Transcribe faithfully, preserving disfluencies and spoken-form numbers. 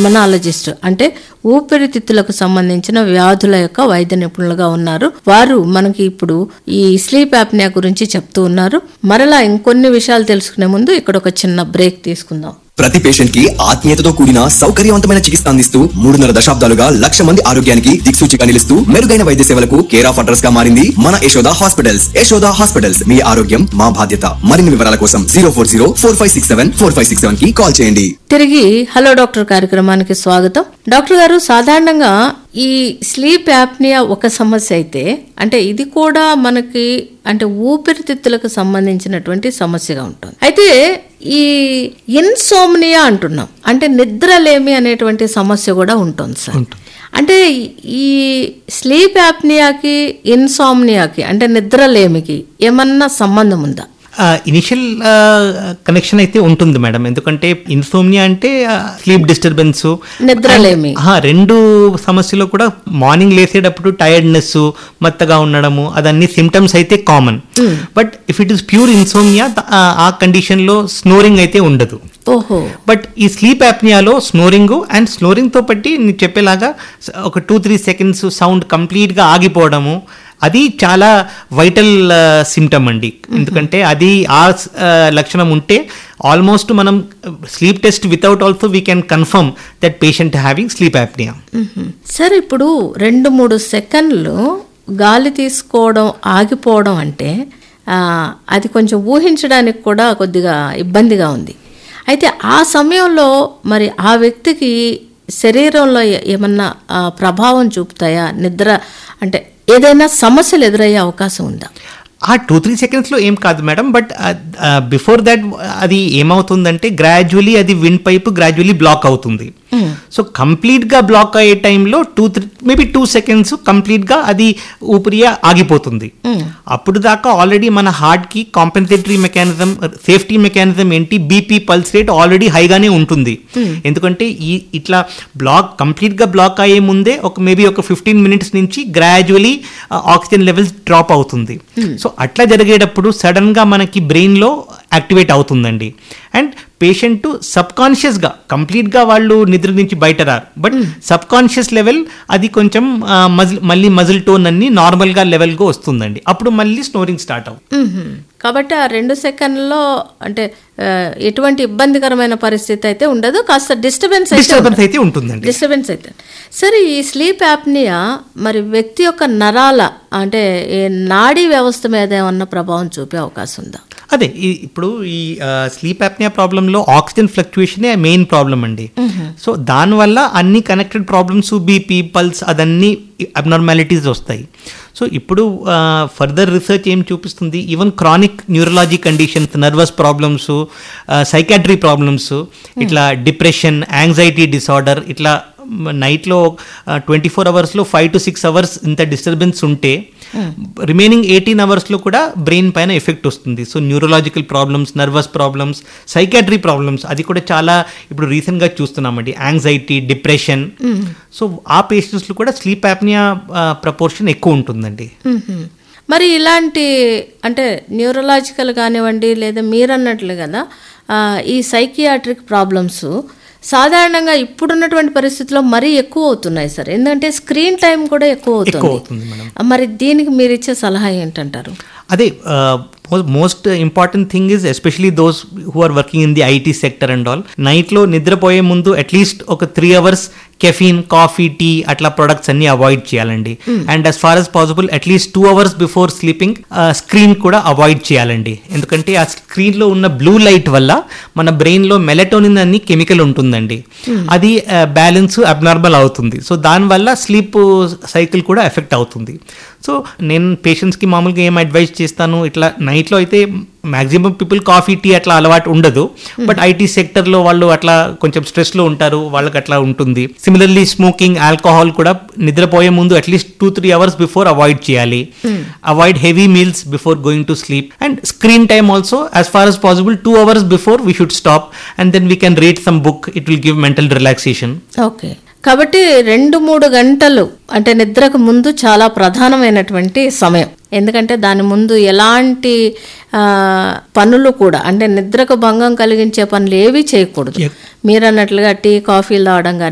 Pulmonologist అంటే ఊపిరితిత్తులకు సంబంధించిన వ్యాధుల యొక్క వైద్య నిపుణులుగా ఉన్నారు. వారు మనకి ఇప్పుడు ఈ స్లీప్ యాప్నియా గురించి చెప్తూ ఉన్నారు. మరలా ఇంకొన్ని విషయాలు తెలుసుకునే ముందు ఇక్కడ ఒక చిన్న బ్రేక్ తీసుకుందాం. ప్రతి పేషెంట్ కి ఆత్మీయతతో కూడిన సౌకర్యవంతమైన చికిత్స అందిస్తూ మూడున్నర దశాబ్దాలుగా లక్ష మంది ఆరోగ్యానికి దిక్సూచిగా నిలుస్తూ మెరుగైన వైద్య సేవలకు కేర్ ఆఫ్ అడ్రస్ గా మారింది మన యశోద హాస్పిటల్స్. యశోద హాస్పిటల్స్, మీ ఆరోగ్యం మా బాధ్యత. మరిన్ని వివరాల కోసం zero four zero four five six seven four five six seven కి కాల్ చేయండి. తిరిగి హలో డాక్టర్ కార్యక్రమానికి స్వాగతం. డాక్టర్ గారు, సాధారణంగా ఈ స్లీప్ యాప్నియా ఒక సమస్య అయితే, అంటే ఇది కూడా మనకి అంటే ఊపిరితిత్తులకు సంబంధించినటువంటి సమస్యగా ఉంటుంది. అయితే ఈ ఇన్సోమ్నియా అంటున్నాం, అంటే నిద్రలేమి అనేటువంటి సమస్య కూడా ఉంటుంది సార్. అంటే ఈ స్లీప్ యాప్నియాకి ఇన్సోమ్నియాకి అంటే నిద్రలేమికి ఏమన్నా సంబంధం ఉందా? ఇనిషియల్ కనెక్షన్ అయితే ఉంటుంది మేడం. ఎందుకంటే ఇన్సోమ్నియా అంటే స్లీప్ డిస్టర్బెన్స్, నిద్రలేమి, రెండు సమస్యలు కూడా మార్నింగ్ లేసేటప్పుడు టైర్డ్నెస్, మత్తగా ఉండడము, అదన్నీ సిమ్టమ్స్ అయితే common. But if it is pure insomnia, ఆ కండిషన్ లో స్నోరింగ్ అయితే ఉండదు. ఓహో. బట్ ఈ స్లీప్ యాప్నియాలో స్నోరింగ్ అండ్ స్నోరింగ్ తో పట్టి నేను చెప్పేలాగా ఒక two three seconds sound complete గా ఆగిపోవడము, అది చాలా వైటల్ సిమ్టమ్ అండి. ఎందుకంటే అది ఆ లక్షణం ఉంటే ఆల్మోస్ట్ మనం sleep test without also we can confirm that patient having sleep apnoea. Sir, ఇప్పుడు రెండు మూడు సెకండ్లు గాలి తీసుకోవడం ఆగిపోవడం అంటే అది కొంచెం ఊహించడానికి కూడా కొద్దిగా ఇబ్బందిగా ఉంది. అయితే ఆ సమయంలో మరి ఆ వ్యక్తికి శరీరంలో ఏమన్నా ప్రభావం చూపుతాయా? నిద్ర అంటే ఏదైనా సమస్యలు ఎదురయ్యే అవకాశం ఉందా? ఆ టూ త్రీ సెకండ్స్లో ఏం కాదు మేడం. బట్ బిఫోర్ దాట్ అది ఏమవుతుందంటే గ్రాడ్యువలీ అది విండ్ పైప్ గ్రాడ్యువలీ బ్లాక్ అవుతుంది. సో కంప్లీట్గా బ్లాక్ అయ్యే టైంలో two three maybe two seconds కంప్లీట్గా అది ఊపిరి ఆగిపోతుంది. అప్పుడు దాకా ఆల్రెడీ మన హార్ట్కి కాంపెన్సేటరీ మెకానిజం, సేఫ్టీ మెకానిజం ఏంటి, బీపీ పల్స్ రేట్ ఆల్రెడీ హైగానే ఉంటుంది. ఎందుకంటే ఈ ఇట్లా బ్లాక్ కంప్లీట్గా బ్లాక్ అయ్యే ముందే ఒక మేబీ ఒక ఫిఫ్టీన్ మినిట్స్ నుంచి గ్రాడ్యువలీ ఆక్సిజన్ లెవెల్స్ డ్రాప్ అవుతుంది. సో అట్లా జరిగేటప్పుడు సడన్గా మనకి బ్రెయిన్లో యాక్టివేట్ అవుతుందండి. అండ్ పేషెంట్ సబ్ కాన్షియస్గా కంప్లీట్గా వాళ్ళు నిద్ర నుంచి బయట రారు. బట్ సబ్ కాన్షియస్ లెవెల్ అది కొంచెం మజిల్ మళ్ళీ మజిల్ టోన్ అన్ని నార్మల్గా లెవెల్గా వస్తుందండి. అప్పుడు మళ్ళీ స్నోరింగ్ స్టార్ట్ అవుతుంది. కాబట్టి ఆ రెండు సెకండ్లో అంటే ఎటువంటి ఇబ్బందికరమైన పరిస్థితి అయితే ఉండదు, కాస్త డిస్టర్బెన్స్ డిస్టర్బెన్స్ అయితే ఉంటుందండి. డిస్టర్బెన్స్ అయితే సరే. ఈ స్లీప్ యాప్నియా మరి వ్యక్తి యొక్క నరాల అంటే నాడీ వ్యవస్థ మీద ఏమన్నా ప్రభావం చూపే అవకాశం ఉందా? అదే ఇప్పుడు ఈ స్లీప్ యాప్నియా ప్రాబ్లంలో ఆక్సిజన్ ఫ్లక్చుయేషనే మెయిన్ ప్రాబ్లం అండి. సో దానివల్ల అన్ని కనెక్టెడ్ ప్రాబ్లమ్స్, బీపీ పల్స్ అదన్నీ అబ్నార్మాలిటీస్ వస్తాయి. సో ఇప్పుడు ఫర్దర్ రీసెర్చ్ ఏం చూపిస్తుంది, even chronic న్యూరలాజీ conditions, nervous problems, psychiatry problems, ఇట్లా డిప్రెషన్, యాంగ్జైటీ డిసార్డర్, ఇట్లా నైట్లో ట్వంటీ ఫోర్ అవర్స్లో ఫైవ్ టు సిక్స్ అవర్స్ ఇంత డిస్టర్బెన్స్ ఉంటే రిమైనింగ్ ఎయిటీన్ అవర్స్లో కూడా బ్రెయిన్ పైన ఎఫెక్ట్ వస్తుంది. So neurological problems, nervous problems, psychiatry problems అది కూడా చాలా ఇప్పుడు రీసెంట్గా చూస్తున్నామండి. Anxiety, depression. సో ఆ పేషెంట్స్లో కూడా స్లీప్ యాప్నియా ప్రపోర్షన్ ఎక్కువ ఉంటుందండి. మరి ఇలాంటి అంటే న్యూరలాజికల్ కానివ్వండి, లేదా మీరన్నట్లు కదా ఈ సైకియాట్రిక్ ప్రాబ్లమ్స్ సాధారణంగా ఇప్పుడున్నటువంటి పరిస్థితుల్లో మరీ ఎక్కువ అవుతున్నాయి సార్. ఎందుకంటే స్క్రీన్ టైం కూడా ఎక్కువ అవుతుంది. మరి దీనికి మీరు ఇచ్చే సలహా ఏంటంటారు? అదే most important thing is especially those who are working in the IT sector and all, నైట్లో నిద్రపోయే ముందు అట్లీస్ట్ ఒక three hours caffeine, coffee, tea అట్లా ప్రొడక్ట్స్ అన్ని అవాయిడ్ చేయాలండి. And as far as possible at least two hours before sleeping screen కూడా avoid చేయాలండి. ఎందుకంటే ఆ స్క్రీన్లో ఉన్న బ్లూ లైట్ వల్ల మన బ్రెయిన్లో మెలటోనిన్ అని కెమికల్ ఉంటుందండి. అది బ్యాలెన్స్ అబ్నార్మల్ అవుతుంది. సో దానివల్ల స్లీప్ సైకిల్ కూడా ఎఫెక్ట్ అవుతుంది. సో నేను పేషెంట్స్కి మామూలుగా ఏం అడ్వైజ్ చేస్తాను, ఇట్లా నైట్లో అయితే మ్యాక్సిమం పీపుల్ కాఫీ, టీ అట్లా అలవాటు ఉండదు. బట్ ఐటీ సెక్టర్లో వాళ్ళు అట్లా కొంచెం స్ట్రెస్లో ఉంటారు, వాళ్ళకి అట్లా ఉంటుంది. సిమిలర్లీ స్మోకింగ్, ఆల్కహాల్ కూడా నిద్రపోయే ముందు at least two three hours before avoid చేయాలి. Avoid heavy meals before going to sleep. And screen time also as far as possible two hours before we should stop and then we can read some book. It will give mental relaxation. Okay. కాబట్టి రెండు మూడు గంటలు అంటే నిద్రకు ముందు చాలా ప్రధానమైనటువంటి సమయం. ఎందుకంటే దాని ముందు ఎలాంటి పనులు కూడా అంటే నిద్రకు భంగం కలిగించే పనులు ఏవి చేయకూడదు. మీరు అన్నట్లుగా టీ, కాఫీలు తాగడం కానీ